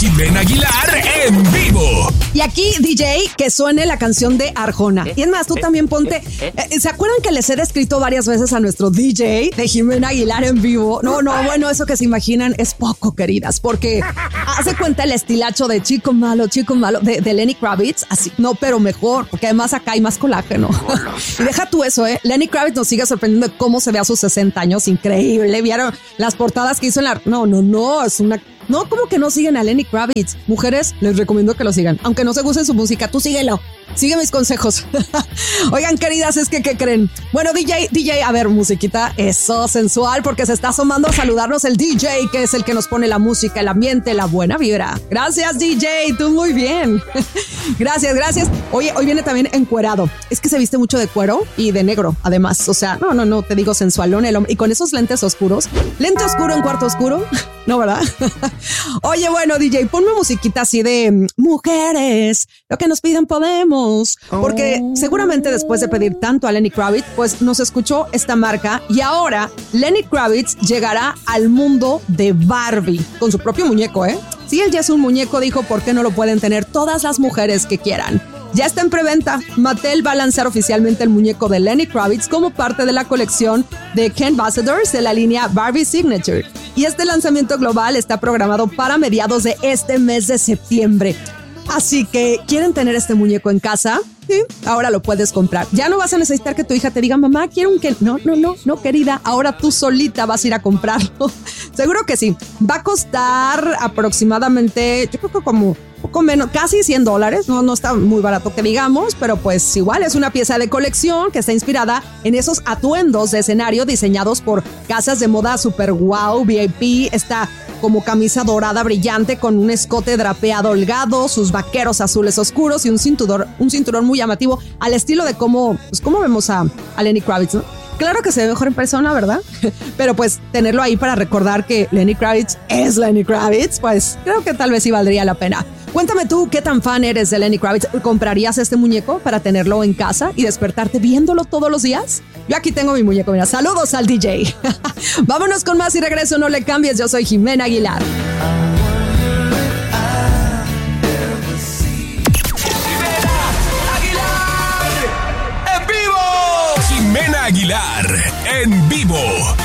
Jimena Aguilar en vivo. Y aquí, DJ, que suene la canción de Arjona. Y es más, tú también ponte... ¿Se acuerdan que les he descrito varias veces a nuestro DJ de Jimena Aguilar en vivo? No, bueno, eso que se imaginan es poco, queridas, porque hace cuenta el estilacho de chico malo de Lenny Kravitz, así, no, pero mejor, porque además acá hay más colágeno. Y deja tú eso, Lenny Kravitz nos sigue sorprendiendo de cómo se ve a sus 60 años, increíble. ¿Vieron las portadas que hizo en la... No, es una... No, ¿cómo que no siguen a Lenny Kravitz? Mujeres, les recomiendo que lo sigan. Aunque no se guste su música, tú síguelo. Sigue mis consejos. Oigan, queridas, es que, ¿qué creen? Bueno, DJ, a ver, musiquita, eso, sensual, porque se está asomando a saludarnos el DJ, que es el que nos pone la música, el ambiente, la buena vibra. Gracias, DJ, tú muy bien. Gracias. Oye, hoy viene también encuerado. Es que se viste mucho de cuero y de negro, además. O sea, no, te digo sensualón el hombre. Y con esos lentes oscuros. Lente oscuro en cuarto oscuro. No, ¿verdad? Oye, bueno, DJ, ponme musiquita así de mujeres, lo que nos piden podemos. Porque seguramente después de pedir tanto a Lenny Kravitz, pues nos escuchó esta marca y ahora Lenny Kravitz llegará al mundo de Barbie con su propio muñeco, Si él ya es un muñeco, dijo, ¿por qué no lo pueden tener todas las mujeres que quieran? Ya está en preventa. Mattel va a lanzar oficialmente el muñeco de Lenny Kravitz como parte de la colección de Ken Ambassadors de la línea Barbie Signature. Y este lanzamiento global está programado para mediados de este mes de septiembre. Así que, ¿quieren tener este muñeco en casa? Sí, ahora lo puedes comprar. Ya no vas a necesitar que tu hija te diga, mamá, quiero un Ken. No, querida, ahora tú solita vas a ir a comprarlo. Seguro que sí. Va a costar aproximadamente, yo creo que como poco menos, casi $100. No está muy barato que digamos, pero pues igual es una pieza de colección que está inspirada en esos atuendos de escenario diseñados por casas de moda super wow, VIP. Está como camisa dorada brillante con un escote drapeado holgado, sus vaqueros azules oscuros y un cinturón muy llamativo al estilo de cómo vemos a Lenny Kravitz, ¿no? Claro que se ve mejor en persona, ¿verdad? Pero pues tenerlo ahí para recordar que Lenny Kravitz es Lenny Kravitz, pues creo que tal vez sí valdría la pena. Cuéntame tú, ¿qué tan fan eres de Lenny Kravitz? ¿Comprarías este muñeco para tenerlo en casa y despertarte viéndolo todos los días? Yo aquí tengo mi muñeco, mira, saludos al DJ. Vámonos con más y regreso, no le cambies, yo soy Jimena Aguilar. Jimena Aguilar en vivo.